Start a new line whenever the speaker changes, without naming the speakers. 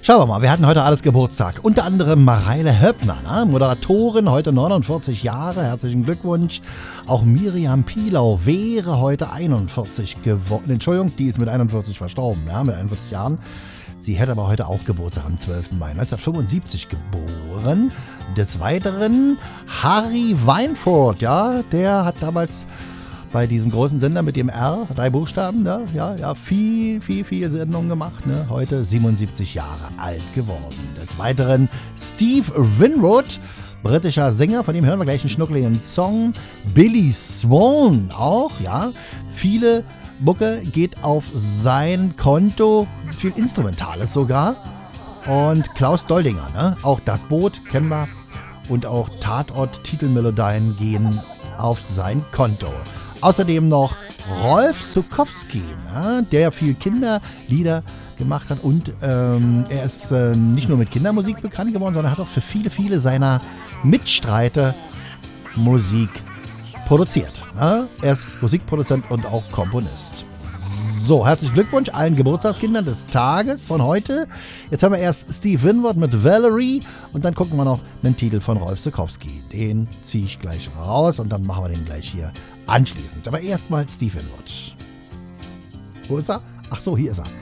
Schauen wir mal, wir hatten heute alles Geburtstag. Unter anderem Mareile Höppner, ne? Moderatorin, heute 49 Jahre. Herzlichen Glückwunsch. Auch Miriam Pilau wäre heute 41 geworden. Entschuldigung, die ist mit 41 verstorben, ja, mit 41 Jahren. Sie hätte aber heute auch Geburtstag am 12. Mai 1975 geboren. Des Weiteren Harry Weinfurt, ja, der hat damals bei diesem großen Sender mit dem R, 3 Buchstaben, ne, ja, viel Sendungen gemacht, ne, heute 77 Jahre alt geworden. Des Weiteren Steve Winwood, britischer Sänger, von dem hören wir gleich einen schnuckeligen Song. Billy Swan auch, ja, viele Mucke geht auf sein Konto, viel Instrumentales sogar. Und Klaus Doldinger, ne? Auch Das Boot kennen wir. Und auch Tatort-Titelmelodien gehen auf sein Konto. Außerdem noch Rolf Zuckowski, ne? Der viel Kinderlieder gemacht hat. Und er ist nicht nur mit Kindermusik bekannt geworden, sondern hat auch für viele seiner Mitstreiter Musik produziert. Ne? Er ist Musikproduzent und auch Komponist. So, herzlichen Glückwunsch allen Geburtstagskindern des Tages von heute. Jetzt haben wir erst Steve Winwood mit Valerie und dann gucken wir noch einen Titel von Rolf Zuckowski. Den ziehe ich gleich raus und dann machen wir den gleich hier anschließend. Aber erstmal Steve Winwood. Wo ist er? Ach so, hier ist er.